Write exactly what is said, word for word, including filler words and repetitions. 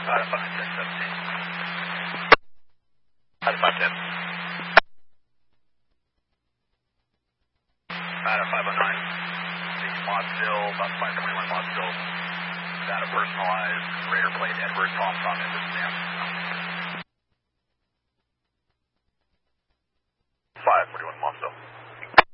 Out of five ten seventeen. Out of five ten. Out of five oh nine. six Mossville, about five twenty-one Mossville. Got a personalized radar plate Edward Tom Tom in this stamp. five forty-one Mossville.